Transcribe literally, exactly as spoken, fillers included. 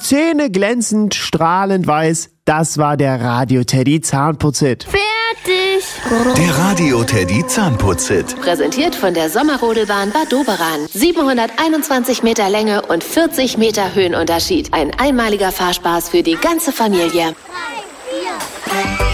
Zähne glänzend, strahlend weiß. Das war der Radio Teddy Zahnputzhit. Fertig! Der Radio Teddy Zahnputzhit. Präsentiert von der Sommerrodelbahn Bad Doberan. siebenhunderteinundzwanzig Meter Länge und vierzig Meter Höhenunterschied. Ein einmaliger Fahrspaß für die ganze Familie.